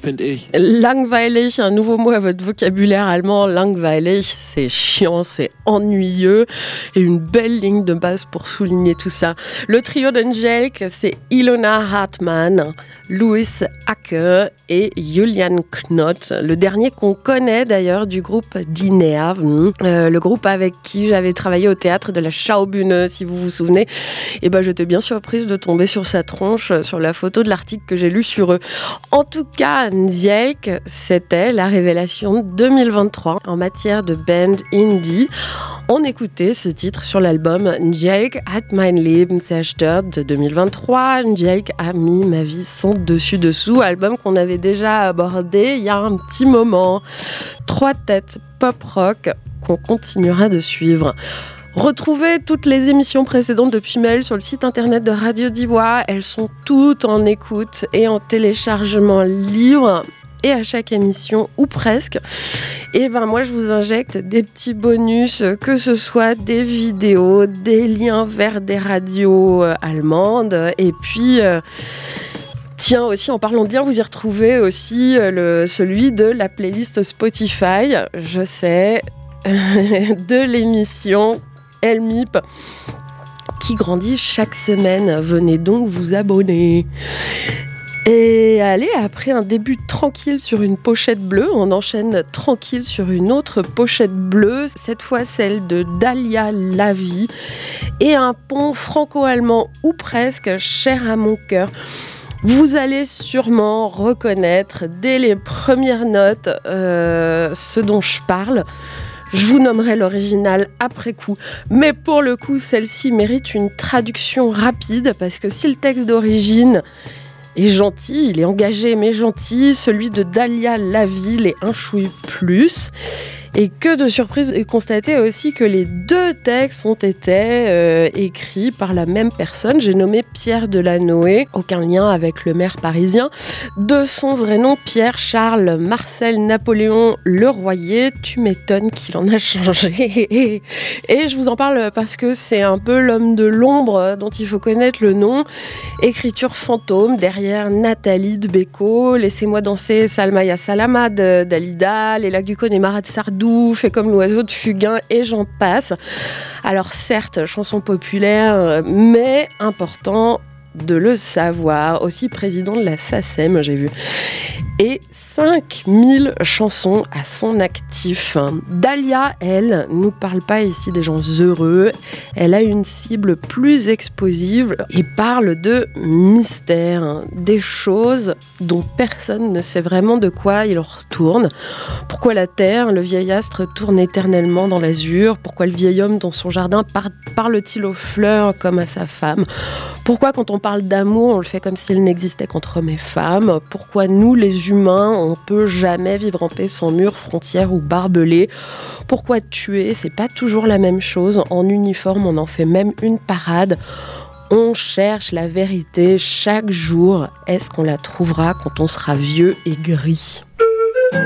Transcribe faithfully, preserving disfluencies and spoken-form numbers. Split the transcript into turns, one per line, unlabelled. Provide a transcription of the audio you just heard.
finde ich.
Langweilig, un nouveau mot à votre vocabulaire allemand. Langweilig, c'est chiant, c'est ennuyeux. Et une belle ligne de base pour souligner tout ça. Le trio d'Angelique, c'est Ilona Hartmann, Louis Acker et Julian Knott. Le dernier qu'on connaît d'ailleurs du groupe Die Nerven, euh, le groupe avec qui j'avais travaillé au théâtre de la Schaubühne, si vous vous souvenez. Et ben, j'étais bien surprise de tomber sur sa tronche, sur la photo de l'article que j'ai lu sur eux. En tout cas, Angelique, c'était la révélation deux mille vingt-trois en matière de band indie. On écoutait ce titre sur l'album Angelique hat mein Leben zerstört de deux mille vingt-trois. Angelique a mis ma vie sans dessus-dessous, album qu'on avait déjà abordé il y a un petit moment. Trois têtes pop-rock qu'on continuera de suivre. Retrouvez toutes les émissions précédentes de Puimel sur le site internet de Radio Dibwa. Elles sont toutes en écoute et en téléchargement libre. Et à chaque émission, ou presque, et ben moi je vous injecte des petits bonus, que ce soit des vidéos, des liens vers des radios euh, allemandes, et puis euh, tiens aussi en parlant de liens, vous y retrouvez aussi euh, le, celui de la playlist Spotify, je sais, de l'émission El M I P qui grandit chaque semaine. Venez donc vous abonner. Et allez, après un début tranquille sur une pochette bleue, on enchaîne tranquille sur une autre pochette bleue, cette fois celle de Dalia Lavi, et un pont franco-allemand ou presque cher à mon cœur. Vous allez sûrement reconnaître dès les premières notes euh, ce dont je parle. Je vous nommerai l'original après coup. Mais pour le coup, celle-ci mérite une traduction rapide parce que si le texte d'origine est gentil, il est engagé mais gentil, celui de Dalia Lavi l'est un chouille plus. Et que de surprise, et constater aussi que les deux textes ont été euh, écrits par la même personne. J'ai nommé Pierre Delanoë, aucun lien avec le maire parisien. De son vrai nom, Pierre Charles Marcel Napoléon Leroyer. Tu m'étonnes qu'il en a changé. Et, et je vous en parle parce que c'est un peu l'homme de l'ombre dont il faut connaître le nom. Écriture fantôme derrière Nathalie de Beko, Laissez-moi danser Salma ya Salama de Dalida, Les lacs du Connemara de Sardou, Fait comme l'oiseau de Fugain et j'en passe. Alors certes, chanson populaire, mais important de le savoir. Aussi président de la SACEM, j'ai vu. Et cinq mille chansons à son actif. Dalia, elle, nous parle pas ici des gens heureux. Elle a une cible plus explosive et parle de mystère, des choses dont personne ne sait vraiment de quoi il retourne. Pourquoi la terre, le vieil astre tourne éternellement dans l'azur? Pourquoi le vieil homme dans son jardin par- parle-t-il aux fleurs comme à sa femme? Pourquoi quand on parle d'amour, on le fait comme s'il n'existait qu'entre hommes et femmes? Pourquoi nous, les humains, on peut jamais vivre en paix sans murs, frontières ou barbelés? Pourquoi tuer, c'est pas toujours la même chose? En uniforme, on en fait même une parade. On cherche la vérité chaque jour. Est-ce qu'on la trouvera quand on sera vieux et gris?